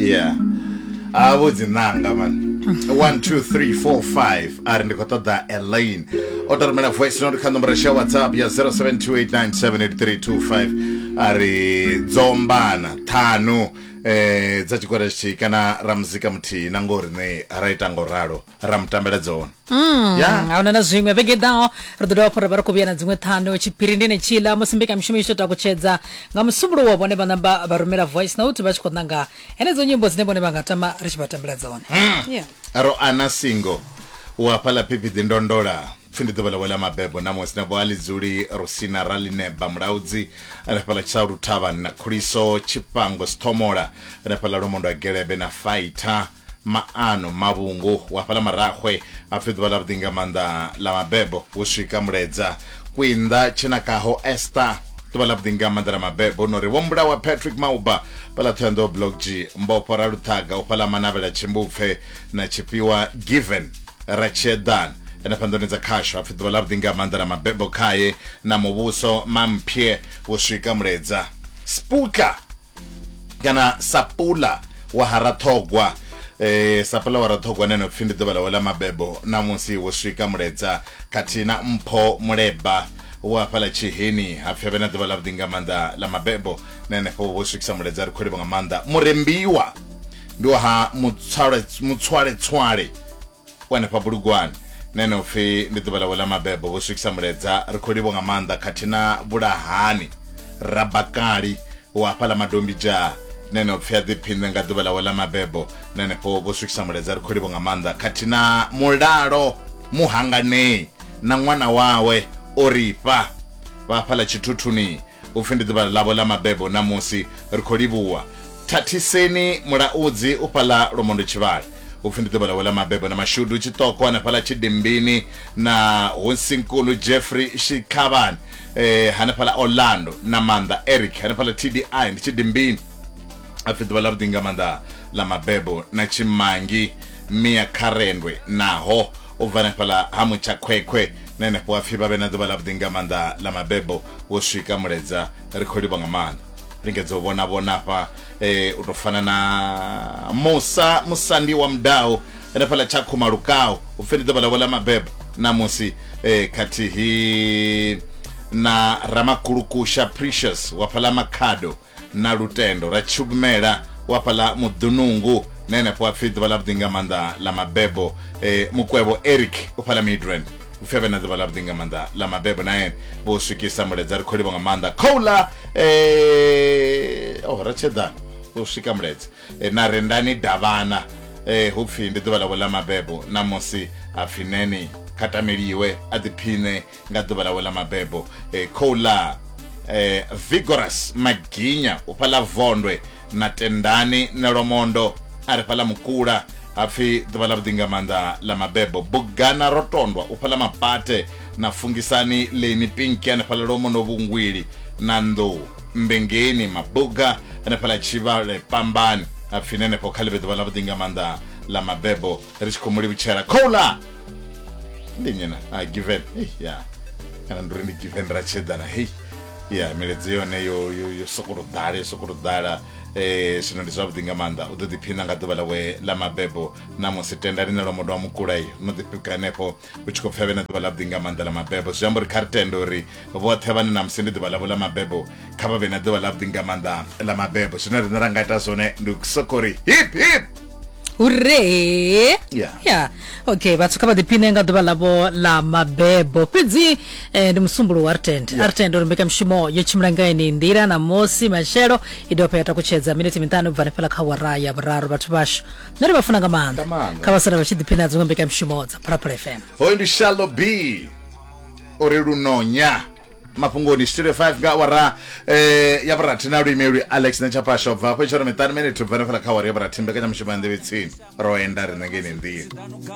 Yeah. Nanga man. 1 2 3 4 5 ari ndikotoda Elaine otormena voice note khandombra sha WhatsApp ya 0728978325 ari dzombana thanu dza chikwara kana ramuzika muthi nangori ne raita ngoralo ramutambela dzona auna na zwimwe vege dao rododo pora barokubya na dzimwe thano chipirindi ne chila musimbeka mshumisho takuchedza nga musumbulo wabone banamba barumera voice note bachikonanga enezo nyimbo zinebone bangatama richibatambela dzona aro ana singo wapala pipi dindondola fundi dobala wala mabebo namosina bwali zuri rosina raline bamraudzi anapala chauru tava na kuriso chipango stomora anapala romondo agerebe na fighter maano mabungu wapala marahwe afidu wala dinga manda la mabebo ushika mredza kwinda chinakaho Esther tubala dinga manda la mabebo nori wombra wa Patrick Mauba pala tendo blog G mbopora rutaga upala manabela chimbufe na chipiwa given rachedan enapandoniza kasho afidu wala dinga manda la mabebo kaye na mubuso mampie ushika mredza spuka kana sapula waharatogwa sapala waratogwa neno findi dobala wala mabebo namusi woshika mredza katina mpo mreba wapala chihini afyabena dobala dinga manda la mabebo nene po woshika mredza rikori bonga manda murembiwa ndo ha mutsware wana pabulugwana nene fi ndobala wala mabebo woshika mredza rikori bonga manda katina bulahani rabakali wapala madombija nene ofyadi pinda nga dobala wala mabebo nene po boshikisa mureza rikori bonga manda katina mulalo muhangane na mwana wawe oripa wapala chitutuni ufindi dobala labo la mabebo namusi rikori buwa tatiseni mulaudzi upala romondo chivali ufindi dobala wala mabebo na mashudu chitoko na pala chidimbini na Hunsinkulu Jeffrey Shikaban hanapala Orlando na Manda Eric hanapala TDI chidimbini afidu wala dinga manda la mabebo na chimangi mia karendwe naho ovana pala hamu cha kwekwe nene po afiba bena wala dinga manda la mabebo woshika mureza rekodi bonga manda ringezo bona pa utofana na Musa Musandi wa mdao ene pala cha kumarukao ufindi wala mabebo na musi kati hi na Ramakurukusha Precious wapala Makado na Lutendo rachubmera wapala mudunungu nene po afidu wala dinga manda la mabebo mukwebo Eric upala Midland ufebe na wala dinga manda la mabebo na bo shikisa mreza rikori bonga manda kola racheda bo shikamreza na rendani davana hupfi ndido wala mabebo na mosi afineni katameliwe adipine ngado wala mabebo kola Vigorous Maginya upala Vondwe na Tendani na Romondo aripala Mukura afi dobala dinga manda la mabebo Bugana Rotondwa upala Mapate na Fungisani Leni Pinki anapala Romondo Bungwili Nando Mbengeni Mabuga anapala Chivale Pambani afi nene po kalibe dobala dinga manda la mabebo Rishko muri bichera kola ndinyena given kana ndurindi given racheda na milezio ne yo sokorodara sino ndisabu dinga manda udipina ngadobala we la mabebo namo sitendari na romodo amukurai no dipika nepo uchiko febe na dobala dinga manda la mabebo jambor kartendori vothebana namsindi dobala la mabebo kaba bena dobala dinga manda la mabebo sino ndangata zone ndusokori hip Hurray! Yeah. Okay, but kama dipinenga dobalabo la mabebo. Pidzi ndi musumbulu Artend urumbeka mshimo yechimrangaini Ndira na Mosi Mashero idopa yatakucheza minute mitano vanepala kawaraya bararu batubashu. Nari bafunanga manda. Kawasara bachidipina zumbeka mshimo za Parapara FM. Hoindu Shallow B. Oreru nonya. Mapungoni Studio 5 gawara yabara tinari Mary Alex na chapa shop vapo chora metani minute vanepala kawaraya baratimbe kanya mshimo ndevitsini. Roenda rinangeni ndi.